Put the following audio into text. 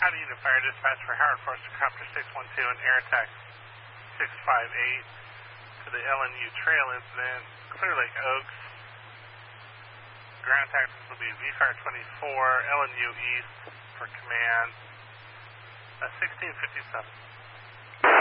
Howdy, Unit Fire Dispatch for Howard Forster Copter 612 and Air Attack 658 to the LNU Trail incident, Clear Lake Oaks. Ground tactics will be V-Fire 24, LNU East for command, 1657.